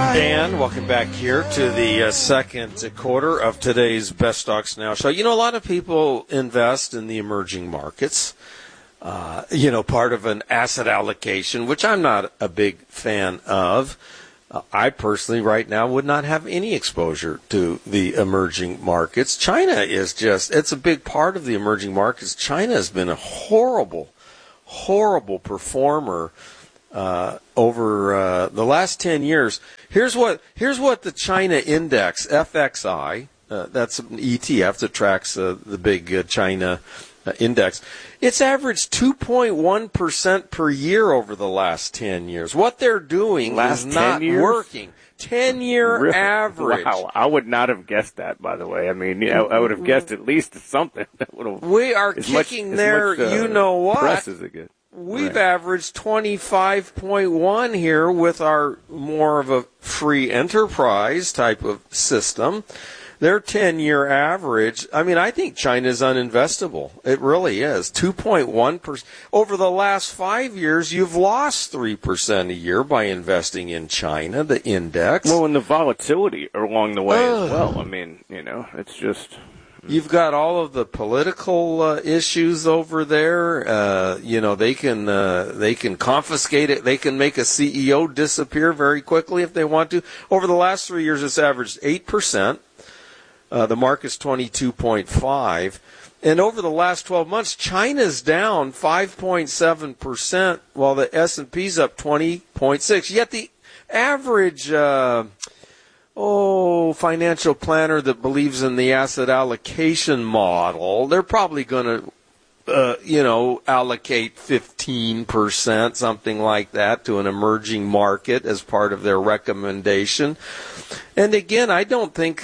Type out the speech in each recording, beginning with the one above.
Dan, welcome back here to the second quarter of today's Best Stocks Now show. You know, a lot of people invest in the emerging markets, part of an asset allocation, which I'm not a big fan of. I personally right now would not have any exposure to the emerging markets. China is it's a big part of the emerging markets. China has been a horrible performer over the last 10 years. Here's what the China index, FXI, that's an ETF that tracks the big China index. It's averaged 2.1% per year over the last 10 years. What they're doing is not working. 10-year really? Average. Wow, I would not have guessed that, by the way. I mean, I would have guessed at least something that would have. We are kicking their, you know what? Press is it good? We've averaged 25.1 here with our more of a free enterprise type of system. Their 10-year average, I mean, I think China's uninvestable. It really is. 2.1%. Over the last 5 years, you've lost 3% a year by investing in China, the index. Well, and the volatility along the way as well. I mean, it's just... You've got all of the political issues over there. They can confiscate it. They can make a CEO disappear very quickly if they want to. Over the last 3 years, it's averaged 8%. The market's 22.5%. And over the last 12 months, China's down 5.7%, while the S&P's up 20.6%. Yet the average financial planner that believes in the asset allocation model, they're probably going to allocate 15%, something like that, to an emerging market as part of their recommendation. And again, I don't think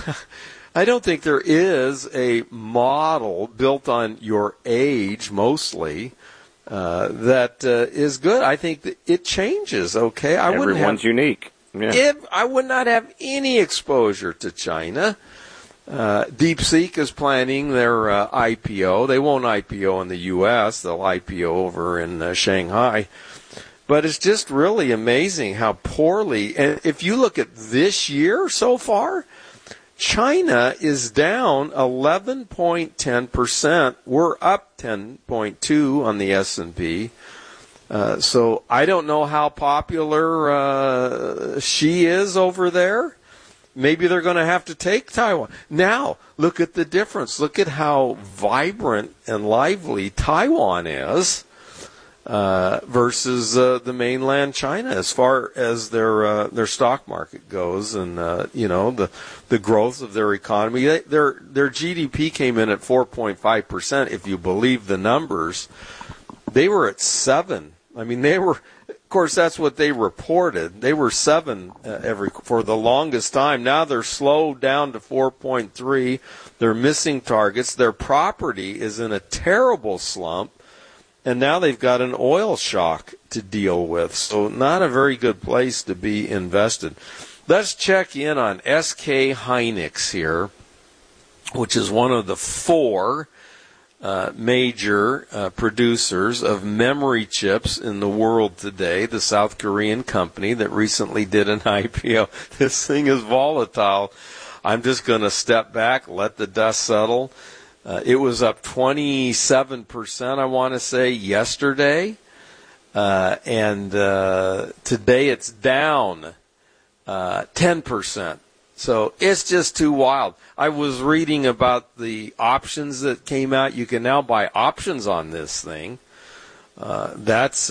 there is a model built on your age mostly that is good. I think that it changes. Okay, everyone's unique. Yeah. I would not have any exposure to China. DeepSeek is planning their IPO. They won't IPO in the U.S. They'll IPO over in Shanghai. But it's just really amazing how poorly. And if you look at this year so far, China is down 11.10%. We're up 10.2% on the S&P. So I don't know how popular Xi is over there. Maybe they're going to have to take Taiwan. Now, look at the difference. Look at how vibrant and lively Taiwan is versus the mainland China as far as their stock market goes, and the growth of their economy. Their GDP came in at 4.5%. If you believe the numbers, they were at 7%. I mean, they were. Of course, that's what they reported. They were 7% for the longest time. Now they're slowed down to 4.3%. They're missing targets. Their property is in a terrible slump, and now they've got an oil shock to deal with. So not a very good place to be invested. Let's check in on SK Hynix here, which is one of the four major producers of memory chips in the world today, the South Korean company that recently did an IPO. This thing is volatile. I'm just going to step back, let the dust settle. It was up 27%, I want to say, yesterday. And today it's down 10%. So it's just too wild. I was reading about the options that came out. You can now buy options on this thing. That's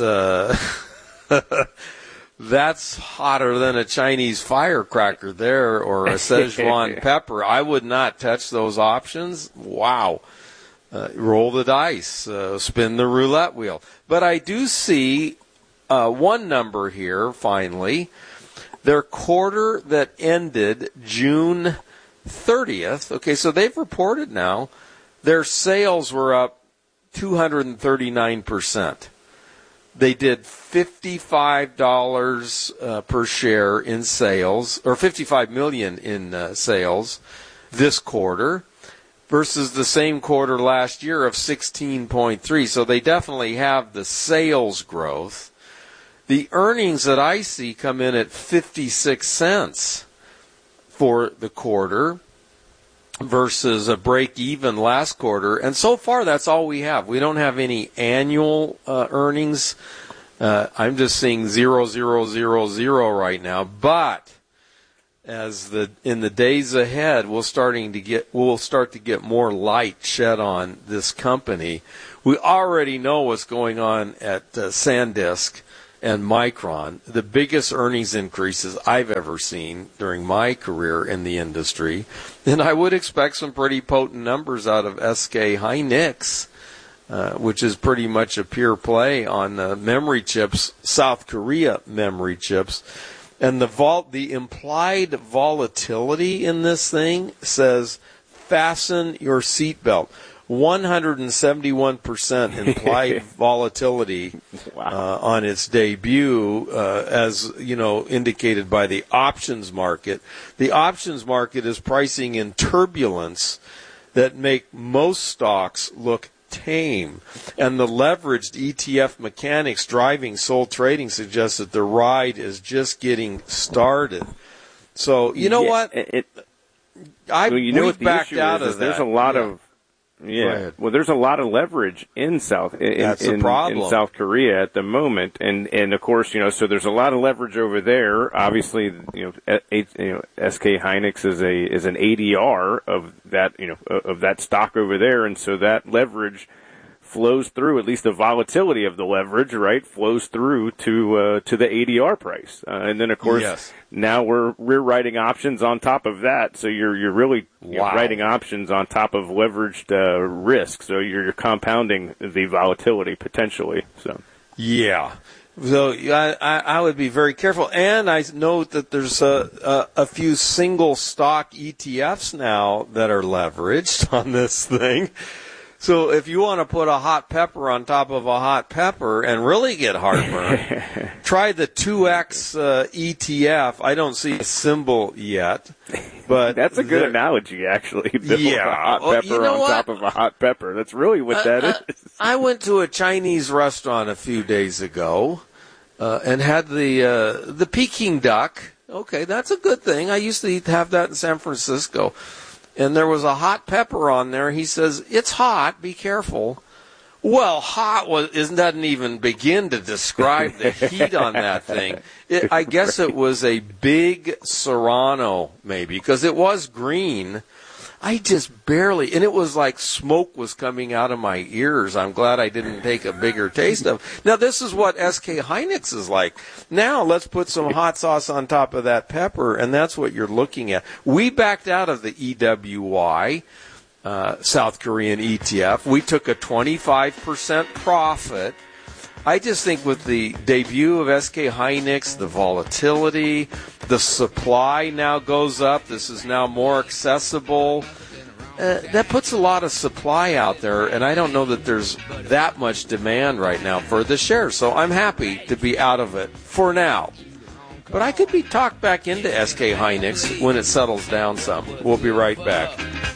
that's hotter than a Chinese firecracker there, or a Szechuan pepper. I would not touch those options. Wow. Roll the dice, spin the roulette wheel. But I do see one number here, finally. Their quarter that ended June 30th, okay, so they've reported now, their sales were up 239%. They did $55 per share in sales, or $55 million in sales this quarter, versus the same quarter last year of 16.3. So they definitely have the sales growth. The earnings that I see come in at 56 cents for the quarter versus a break even last quarter. And so far, that's all we have. We don't have any annual earnings. I'm just seeing 0.000 right now. But in the days ahead, we'll start to get more light shed on this company. We already know what's going on at SanDisk and Micron, the biggest earnings increases I've ever seen during my career in the industry. And I would expect some pretty potent numbers out of SK Hynix, which is pretty much a pure play on memory chips, South Korea memory chips. And the implied volatility in this thing says, fasten your seatbelt. 171% implied volatility on its debut, as indicated by the options market. The options market is pricing in turbulence that make most stocks look tame, and the leveraged ETF mechanics driving Sol Trading suggests that the ride is just getting started. So we've backed out of that. There's a lot of there's a lot of leverage in South Korea at the moment, and of course, so there's a lot of leverage over there. Obviously, SK Hynix is an ADR of that, of that stock over there, and so that leverage flows through, at least the volatility of the leverage, right, flows through to the ADR price. And then, of course, now we're writing options on top of that. So you're really writing options on top of leveraged risk. So you're compounding the volatility potentially. So So I would be very careful. And I note that there's a few single stock ETFs now that are leveraged on this thing. So if you want to put a hot pepper on top of a hot pepper and really get heartburn, try the 2X ETF. I don't see a symbol yet, but that's a good analogy, actually. A hot pepper on top of a hot pepper. That's really what that is. I went to a Chinese restaurant a few days ago and had the Peking duck. Okay, that's a good thing. I used to have that in San Francisco. And there was a hot pepper on there. He says, it's hot, be careful. Well, hot doesn't even begin to describe the heat on that thing. I guess it was a big Serrano, maybe, because it was green. I just barely, and it was like smoke was coming out of my ears. I'm glad I didn't take a bigger taste of. Now, this is what SK Hynix is like. Now, let's put some hot sauce on top of that pepper, and that's what you're looking at. We backed out of the EWY, South Korean ETF. We took a 25% profit. I just think with the debut of SK Hynix, the volatility, the supply now goes up. This is now more accessible. That puts a lot of supply out there, and I don't know that there's that much demand right now for the shares. So I'm happy to be out of it for now. But I could be talked back into SK Hynix when it settles down some. We'll be right back.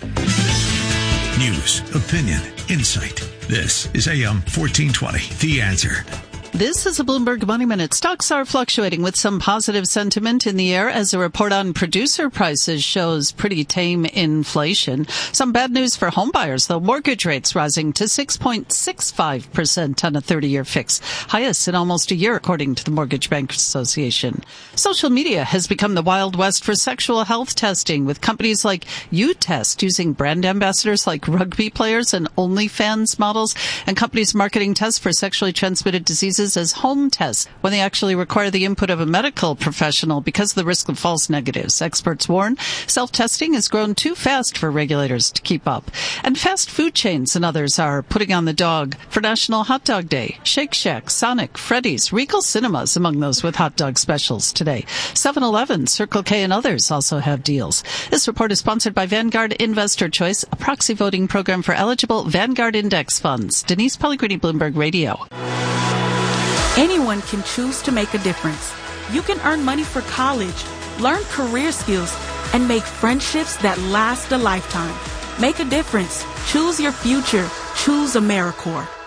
News, opinion, insight. This is AM 1420, The Answer. This is a Bloomberg Money Minute. Stocks are fluctuating with some positive sentiment in the air as a report on producer prices shows pretty tame inflation. Some bad news for home buyers, though. Mortgage rates rising to 6.65% on a 30-year fix, highest in almost a year, according to the Mortgage Bankers Association. Social media has become the Wild West for sexual health testing, with companies like UTest using brand ambassadors like rugby players and OnlyFans models, and companies marketing tests for sexually transmitted diseases as home tests when they actually require the input of a medical professional because of the risk of false negatives. Experts warn self-testing has grown too fast for regulators to keep up. And fast food chains and others are putting on the dog for National Hot Dog Day. Shake Shack, Sonic, Freddy's, Regal Cinemas among those with hot dog specials today. 7-Eleven, Circle K, and others also have deals. This report is sponsored by Vanguard Investor Choice, a proxy voting program for eligible Vanguard Index funds. Denise Pellegrini, Bloomberg Radio. Anyone can choose to make a difference. You can earn money for college, learn career skills, and make friendships that last a lifetime. Make a difference. Choose your future. Choose AmeriCorps.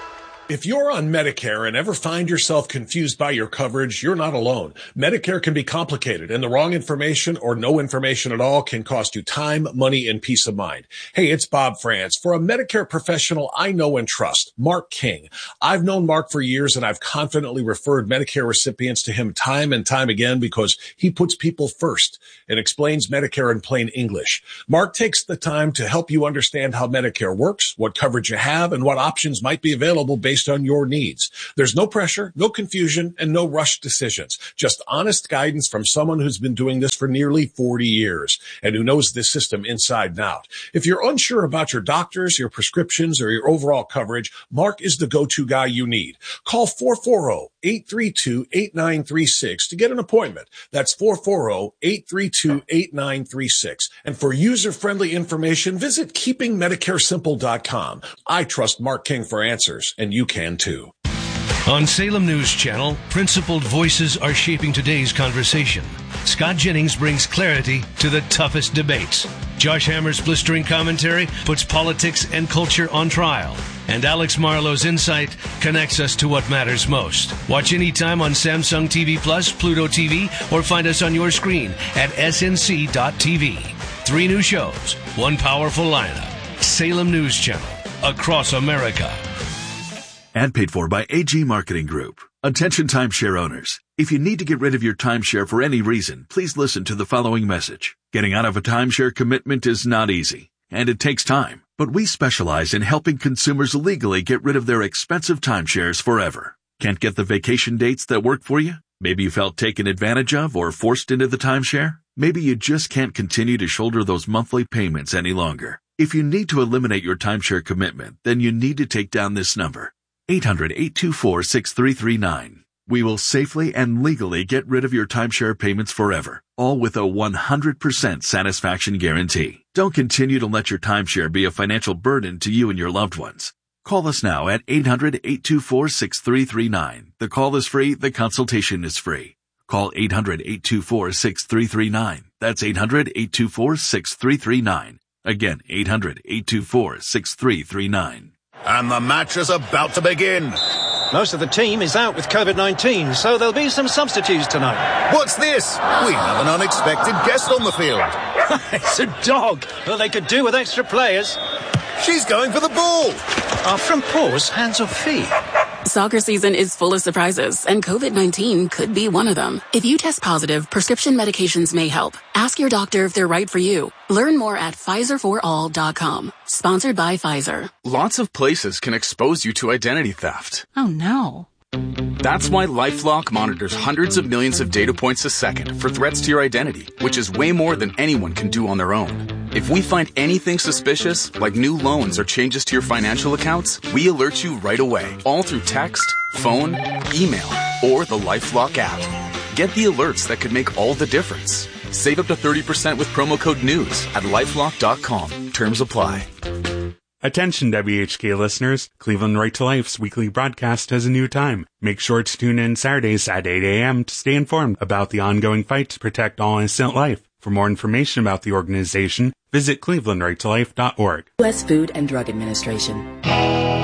If you're on Medicare and ever find yourself confused by your coverage, you're not alone. Medicare can be complicated, and the wrong information or no information at all can cost you time, money, and peace of mind. Hey, it's Bob France. For a Medicare professional I know and trust, Mark King. I've known Mark for years, and I've confidently referred Medicare recipients to him time and time again because he puts people first and explains Medicare in plain English. Mark takes the time to help you understand how Medicare works, what coverage you have, and what options might be available based on your needs. There's no pressure, no confusion, and no rushed decisions. Just honest guidance from someone who's been doing this for nearly 40 years and who knows this system inside and out. If you're unsure about your doctors, your prescriptions, or your overall coverage, Mark is the go-to guy you need. Call 440-832-8936 to get an appointment. That's 440-832-8936. And for user-friendly information, visit keepingmedicaresimple.com. I trust Mark King for answers, and you can too. On Salem News Channel, principled voices are shaping today's conversation. Scott Jennings brings clarity to the toughest debates. Josh Hammer's blistering commentary puts politics and culture on trial. And Alex Marlowe's insight connects us to what matters most. Watch anytime on Samsung TV Plus, Pluto TV, or find us on your screen at snc.tv. 3 new shows, 1 powerful lineup. Salem News Channel, across America. Ad paid for by AG Marketing Group. Attention timeshare owners. If you need to get rid of your timeshare for any reason, please listen to the following message. Getting out of a timeshare commitment is not easy, and it takes time. But we specialize in helping consumers legally get rid of their expensive timeshares forever. Can't get the vacation dates that work for you? Maybe you felt taken advantage of or forced into the timeshare? Maybe you just can't continue to shoulder those monthly payments any longer. If you need to eliminate your timeshare commitment, then you need to take down this number. 800-824-6339. We will safely and legally get rid of your timeshare payments forever, all with a 100% satisfaction guarantee. Don't continue to let your timeshare be a financial burden to you and your loved ones. Call us now at 800-824-6339. The call is free. The consultation is free. Call 800-824-6339. That's 800-824-6339. Again, 800-824-6339. And the match is about to begin. Most of the team is out with COVID-19, so there'll be some substitutes tonight. What's this? We have an unexpected guest on the field. It's a dog. Well, they could do with extra players. She's going for the ball. Are front paws hands or feet? Soccer season is full of surprises, and COVID-19 could be one of them. If you test positive, prescription medications may help. Ask your doctor if they're right for you. Learn more at PfizerForAll.com. Sponsored by Pfizer. Lots of places can expose you to identity theft. Oh, no. That's why LifeLock monitors hundreds of millions of data points a second for threats to your identity, which is way more than anyone can do on their own. If we find anything suspicious, like new loans or changes to your financial accounts, we alert you right away, all through text, phone, email, or the LifeLock app. Get the alerts that could make all the difference. Save up to 30% with promo code NEWS at LifeLock.com. Terms apply. Attention WHK listeners, Cleveland Right to Life's weekly broadcast has a new time. Make sure to tune in Saturdays at 8 a.m. to stay informed about the ongoing fight to protect all innocent life. For more information about the organization, visit clevelandrightolife.org. U.S. Food and Drug Administration.